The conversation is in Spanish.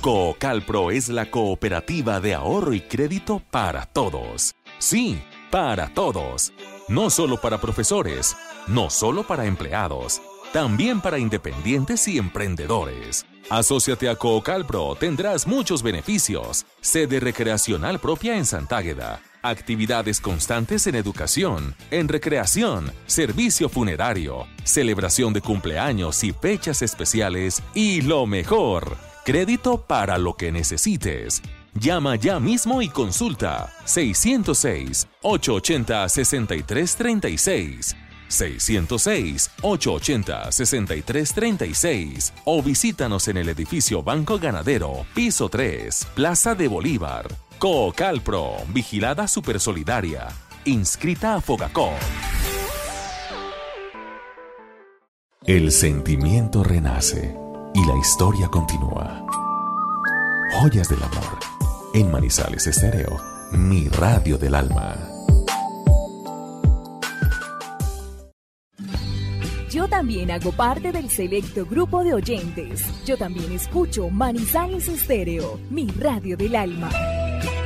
Coocalpro es la cooperativa de ahorro y crédito para todos. Sí, para todos. No solo para profesores, no solo para empleados, también para independientes y emprendedores. Asóciate a Coocalpro, tendrás muchos beneficios. Sede recreacional propia en Santágueda. Actividades constantes en educación, en recreación, servicio funerario, celebración de cumpleaños y fechas especiales y lo mejor, crédito para lo que necesites. Llama ya mismo y consulta 606-880-6336, 606-880-6336 o visítanos en el edificio Banco Ganadero, piso 3, Plaza de Bolívar. Coocalpro, vigilada supersolidaria, inscrita a Fogacop. El sentimiento renace y la historia continúa. Joyas del amor. En Manizales Estéreo, mi radio del alma. Yo también hago parte del selecto grupo de oyentes. Yo también escucho Manizales Estéreo, mi radio del alma.